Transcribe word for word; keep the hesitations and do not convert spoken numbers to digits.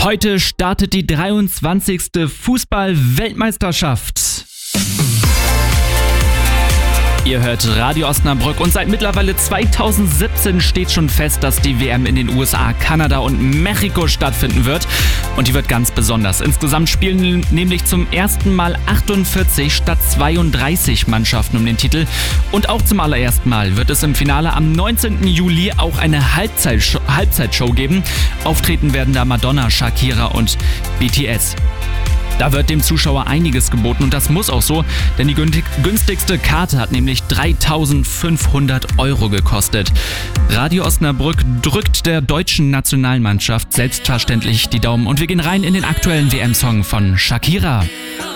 Heute startet die dreiundzwanzigste Fußball-Weltmeisterschaft. Ihr hört Radio Osnabrück und seit mittlerweile zweitausendsiebzehn steht schon fest, dass die W M in den U S A, Kanada und Mexiko stattfinden wird. Und die wird ganz besonders. Insgesamt spielen nämlich zum ersten Mal achtundvierzig statt zweiunddreißig Mannschaften um den Titel. Und auch zum allerersten Mal wird es im Finale am neunzehnten Juli auch eine Halbzeitshow, Halbzeitshow geben. Auftreten werden da Madonna, Shakira und B T S. Da wird dem Zuschauer einiges geboten und das muss auch so, denn die günstigste Karte hat nämlich dreitausendfünfhundert Euro gekostet. Radio Osnabrück drückt der deutschen Nationalmannschaft selbstverständlich die Daumen und wir gehen rein in den aktuellen W M-Song von Shakira.